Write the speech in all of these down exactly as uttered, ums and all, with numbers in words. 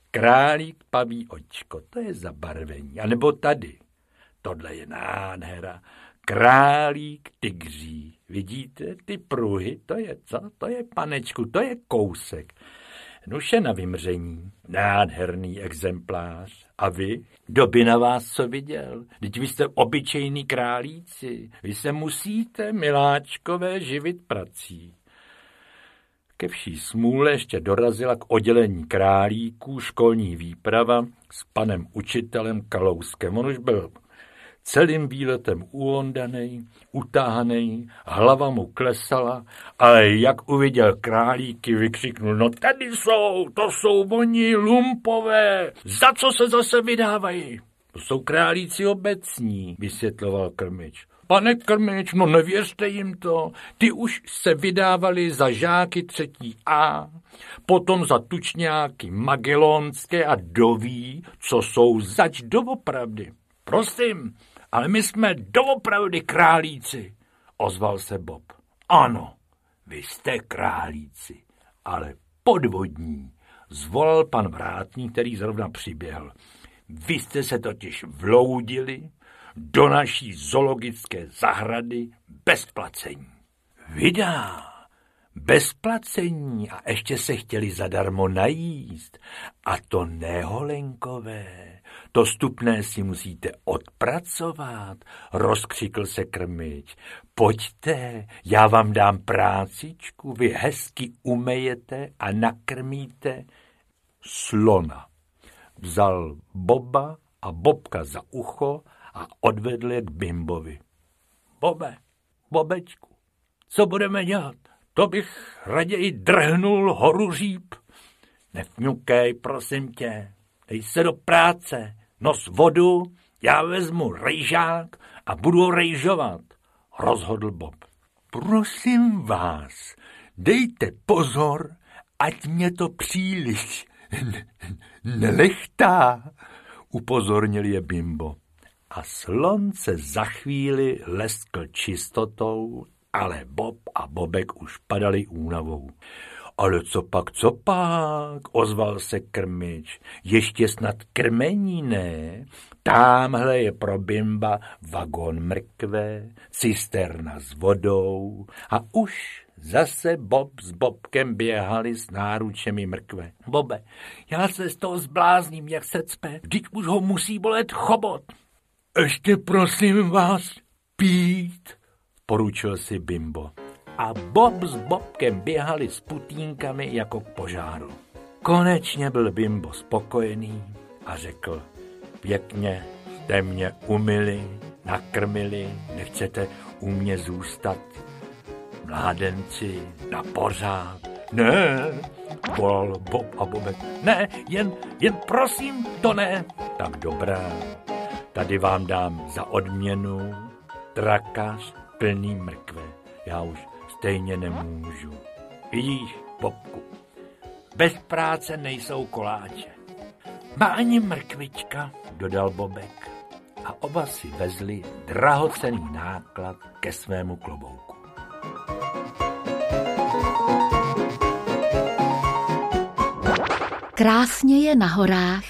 králík paví očko, to je zabarvení. A nebo tady, tohle je nádhera, králík tygří. Vidíte ty pruhy, to je co? To je, panečku, to je kousek. Nuše na vymření, nádherný exemplář. A vy? Kdo by na vás co viděl? Vždyť vy jste obyčejní králíci. Vy se musíte, miláčkové, živit prací. Ke vší smůle ještě dorazila k oddělení králíků školní výprava s panem učitelem Kalouskem. On už byl celým výletem uondanej, utáhanej, hlava mu klesala, ale jak uviděl králíky, vykřiknul, no tady jsou, to jsou oni lumpové, za co se zase vydávají? To jsou králíci obecní, vysvětloval Krmič. Pane Krmič, no nevěřte jim to, ty už se vydávali za žáky třetí A, potom za tučňáky magelonské a doví, co jsou zač doopravdy. Prosím, ale my jsme doopravdy králíci, ozval se Bob. Ano, vy jste králíci, ale podvodní, zvolal pan vrátník, který zrovna přiběhl. Vy jste se totiž vloudili do naší zoologické zahrady bez placení. Vydá, bez placení a ještě se chtěli zadarmo najíst. A to neholenkové, to stupné si musíte odpracovat, rozkřikl se Krmič. Pojďte, já vám dám prácičku, vy hezky umejete a nakrmíte slona. Vzal Boba a Bobka za ucho a odvedl je k Bimbovi. Bobe, Bobečku, co budeme dělat? To bych raději drhnul horu říp. Nevňukej, prosím tě, dej se do práce, nos vodu, já vezmu rejžák a budu rejžovat, rozhodl Bob. Prosím vás, dejte pozor, ať mě to příliš nelechtá, upozornil je Bimbo. A slon se za chvíli leskl čistotou, ale Bob a Bobek už padali únavou. Ale co pak, co pak, ozval se Krmič. Ještě snad krmení, ne? Támhle je pro Bimba vagón mrkve, cisterna s vodou a už zase Bob s Bobkem běhali s náručemi mrkve. Bobe, já se z toho zblázním, jak se cpe, vždyť už ho musí bolet chobot. Ještě prosím vás pít, poručil si Bimbo. A Bob s Bobkem běhali s putínkami jako k požáru. Konečně byl Bimbo spokojený a řekl, pěkně jste mě umyli, nakrmili, nechcete u mě zůstat, mládenci, na pořád. Ne, volal Bob a Bobek, ne, jen, jen prosím, to ne. Tak dobrá, tady vám dám za odměnu trakař plný mrkve. Já už stejně nemůžu. Vidíš, Bobku, bez práce nejsou koláče. Má ani mrkvička, dodal Bobek. A oba si vezli drahocenný náklad ke svému klobouku. Krásně je na horách.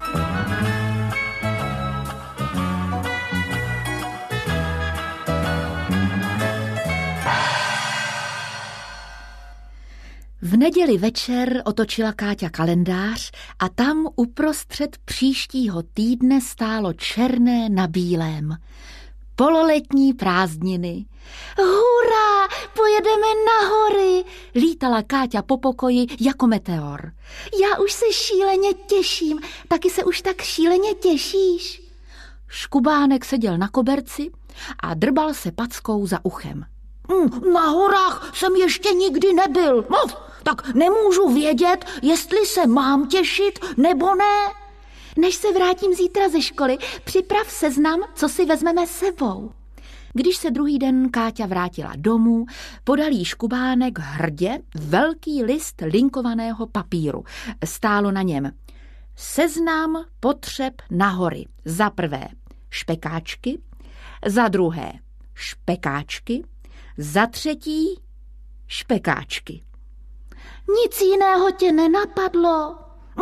V neděli večer otočila Káťa kalendář a tam uprostřed příštího týdne stálo černé na bílém. Pololetní prázdniny. Hurá, pojedeme na hory, lítala Káťa po pokoji jako meteor. Já už se šíleně těším, taky se už tak šíleně těšíš. Škubánek seděl na koberci a drbal se packou za uchem. Mm, na horách jsem ještě nikdy nebyl, no, tak nemůžu vědět, jestli se mám těšit nebo ne. Než se vrátím zítra ze školy, připrav seznam, co si vezmeme sebou. Když se druhý den Káťa vrátila domů, podal jí Škubánek hrdě velký list linkovaného papíru. Stálo na něm seznam potřeb na hory. Za prvé špekáčky, za druhé špekáčky, za třetí špekáčky. Nic jiného tě nenapadlo?